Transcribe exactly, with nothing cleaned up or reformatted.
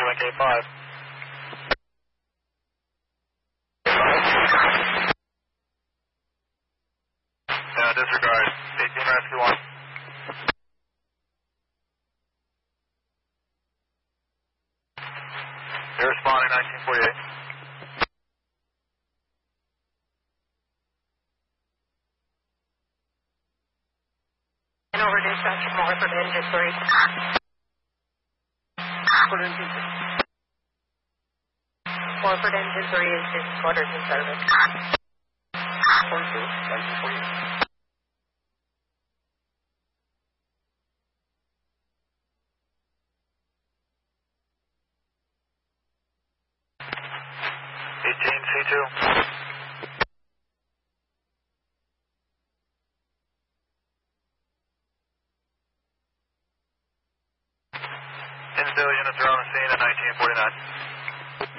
seven K five. Yeah, disregard. eighteen rescue one. They're responding nineteen forty-eight. And over dispatch from Hartford Engine three. Hartford Engine three. Hartford Engine three is just quarters in service. forty-two, nineteen forty-eight. eighteen C two. Instill units are on the scene at nineteen forty-nine.